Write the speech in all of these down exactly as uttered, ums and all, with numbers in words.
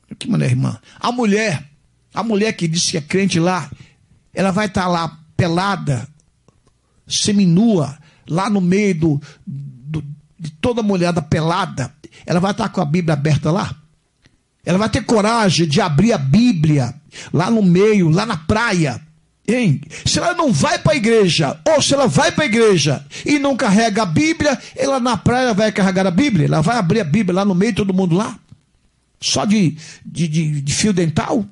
Que mulher, irmã? A mulher, a mulher que disse que é crente lá, ela vai estar lá pelada, seminua, lá no meio do, do, de toda mulherada pelada. Ela vai estar com a Bíblia aberta lá. Ela vai ter coragem de abrir a Bíblia lá no meio, lá na praia. Hein? Se ela não vai para a igreja, ou se ela vai para a igreja e não carrega a Bíblia, ela na praia vai carregar a Bíblia. Ela vai abrir a Bíblia lá no meio, todo mundo lá. Só de, de, de, de fio dental,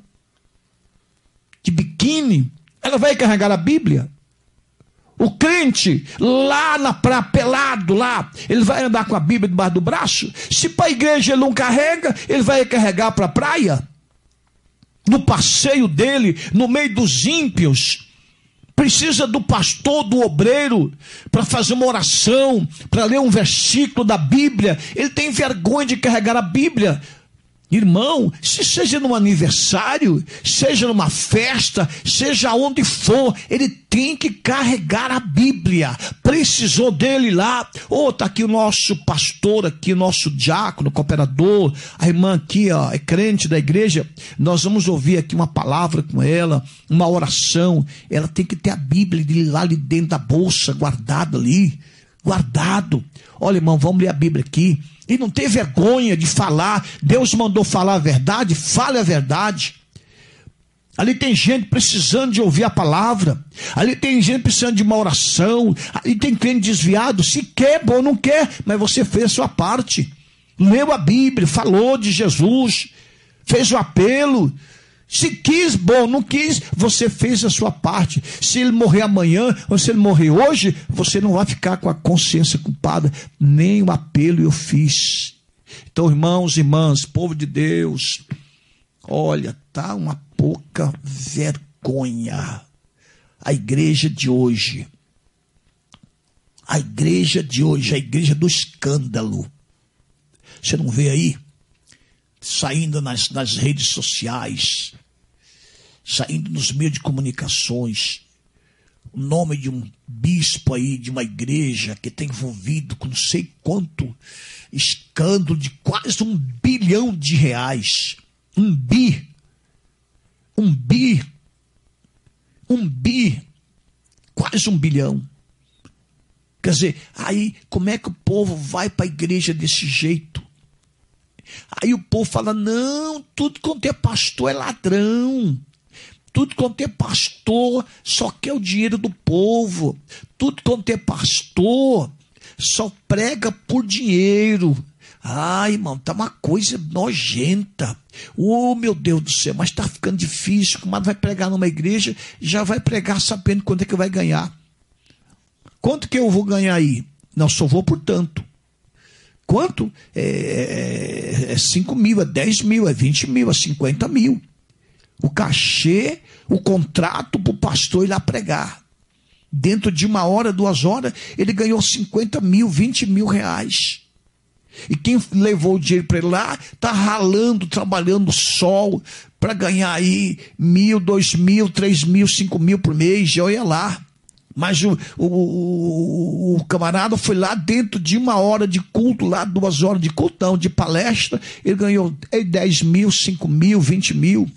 de biquíni. Ela vai carregar a Bíblia. O crente lá na praia, pelado lá, ele vai andar com a Bíblia debaixo do braço. Se para a igreja ele não carrega, ele vai carregar para a praia. No passeio dele, no meio dos ímpios. Precisa do pastor, do obreiro, para fazer uma oração, para ler um versículo da Bíblia. Ele tem vergonha de carregar a Bíblia. Irmão, se seja num aniversário, seja numa festa, seja onde for, ele tem que carregar a Bíblia. Precisou dele lá. Ou está aqui o nosso pastor, aqui o nosso diácono, cooperador, a irmã aqui, ó, é crente da igreja. Nós vamos ouvir aqui uma palavra com ela, uma oração. Ela tem que ter a Bíblia lá ali dentro da bolsa, guardada ali, guardado. Olha, irmão, vamos ler a Bíblia aqui. E não tem vergonha de falar. Deus mandou falar a verdade, fale a verdade. Ali tem gente precisando de ouvir a palavra. Ali tem gente precisando de uma oração. Ali tem crente desviado. Se quer, bom, não quer, mas você fez a sua parte. Leu a Bíblia, falou de Jesus, fez o apelo. Se quis, bom, não quis, você fez a sua parte. Se ele morrer amanhã, ou se ele morrer hoje, você não vai ficar com a consciência culpada. Nem o apelo eu fiz. Então, irmãos e irmãs, povo de Deus, olha, tá uma pouca vergonha. A igreja de hoje, a igreja de hoje, a igreja do escândalo. Você não vê aí? Saindo nas, nas redes sociais, saindo nos meios de comunicações, o nome de um bispo aí, de uma igreja que está envolvido com não sei quanto escândalo de quase um bilhão de reais. Um bi. Um bi. Um bi. Quase um bilhão. Quer dizer, aí como é que o povo vai para a igreja desse jeito? Aí o povo fala, não, tudo quanto é pastor é ladrão. Tudo quanto é pastor só quer o dinheiro do povo. Tudo quanto é pastor só prega por dinheiro. Ai, irmão, tá uma coisa nojenta. Oh, meu Deus do céu, mas tá ficando difícil. Como vai pregar numa igreja, já vai pregar sabendo quanto é que vai ganhar. Quanto que eu vou ganhar aí? Não, só vou por tanto. Quanto? É, é cinco mil, é dez mil, é vinte mil, é cinquenta mil. O cachê, o contrato para o pastor ir lá pregar. Dentro de uma hora, duas horas, ele ganhou cinquenta mil, vinte mil reais. E quem levou o dinheiro para ele lá, está ralando, trabalhando no sol, para ganhar aí mil, dois mil, três mil, cinco mil por mês, e olha lá. Mas o, o, o, o camarada foi lá dentro de uma hora de culto, lá duas horas de culto, não, de palestra, ele ganhou dez mil, cinco mil, vinte mil.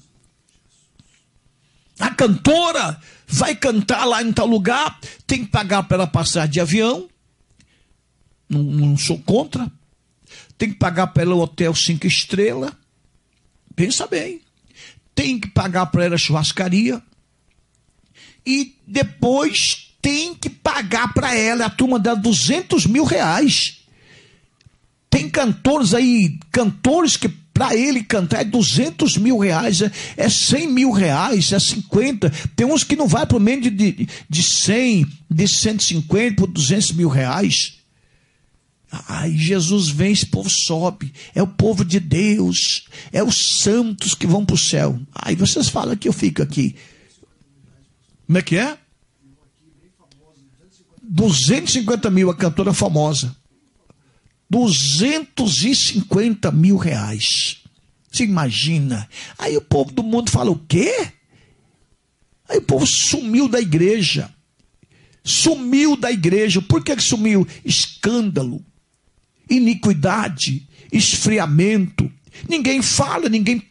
A cantora vai cantar lá em tal lugar, tem que pagar para ela passar de avião, não, não sou contra, tem que pagar para ela o hotel cinco estrelas, pensa bem, tem que pagar para ela a churrascaria, e depois tem que pagar para ela, a turma dá duzentos mil reais. Tem cantores aí, cantores que para ele cantar é duzentos mil reais, é, é cem mil reais, é cinquenta. Tem uns que não vai para o meio de, de, de cem, de cento e cinquenta por duzentos mil reais. Aí Jesus vem, esse povo sobe, é o povo de Deus, é os santos que vão para o céu. Aí vocês falam que eu fico aqui. Como é que é? duzentos e cinquenta mil, a cantora famosa. duzentos e cinquenta mil reais. Você imagina? Aí o povo do mundo fala o quê? Aí o povo sumiu da igreja. Sumiu da igreja. Por que que sumiu? Escândalo, iniquidade, esfriamento. Ninguém fala, ninguém